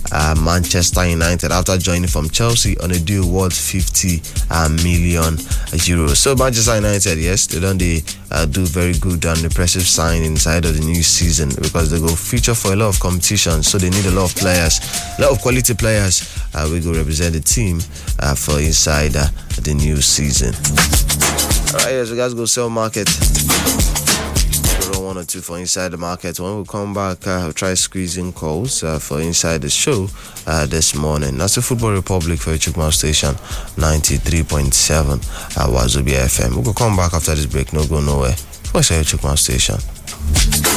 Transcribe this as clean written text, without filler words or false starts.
Manchester United after joining from Chelsea on a deal worth 50 million euros. So Manchester United, yes, they don't do very good and impressive sign inside of the new season because they go feature for a lot of competition. So they need a lot of players, a lot of quality players. We go represent the team for inside the new season. Alright, yes, we guys go sell market. One or two for inside the market. When we come back, I'll try squeezing calls for inside the show this morning. That's the Football Republic for Chukma Station 93.7 Wazobia FM. We'll come back after this break. No go nowhere. For Chukma Station.